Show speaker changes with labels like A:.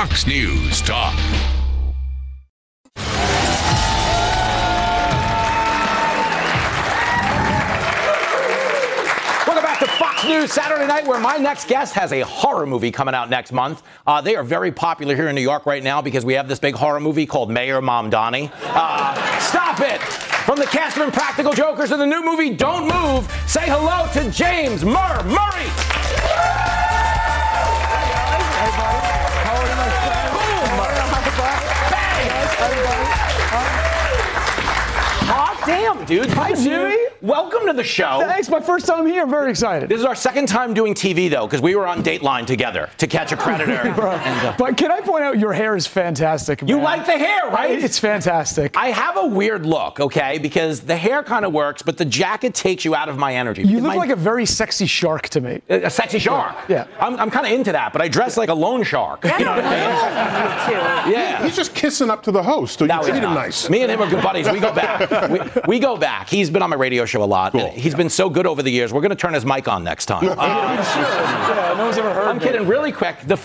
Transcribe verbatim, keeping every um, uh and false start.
A: Fox News Talk.
B: Welcome back to Fox News Saturday Night, where my next guest has a horror movie coming out next month. Uh, they are very popular here in New York right now because we have this big horror movie called Mayor Mamdani. Uh, stop it! From the cast of Impractical Jokers and the new movie Don't Move, say hello to James Murr Murray! Hot damn, dude.
C: Hi, Jimmy.
B: Welcome to the show.
C: Thanks. My first time here. I'm very excited.
B: This is our second time doing T V, though, because we were on Dateline together to catch a predator. and, uh,
C: But can I point out your hair is fantastic, man.
B: You like the hair, right?
C: It's fantastic.
B: I have a weird look, okay, because the hair kind of works, but the jacket takes you out of my energy.
C: You look
B: my,
C: like a very sexy shark to me.
B: A, a sexy shark.
C: Yeah.
B: I'm, I'm kind of into that, but I dress like a lone shark. You know what I mean? Yeah.
D: He's just kissing up to the host. So you
B: No,
D: treat
B: he's
D: him
B: not.
D: nice.
B: Me and him are good buddies. We go back. we, we go back. He's been on my radio show a lot.
D: Cool.
B: He's been so good over the years. We're going to turn his mic on next time. Uh,
C: Yeah, no one's ever heard
B: I'm
C: of it.
B: kidding. Really quick. The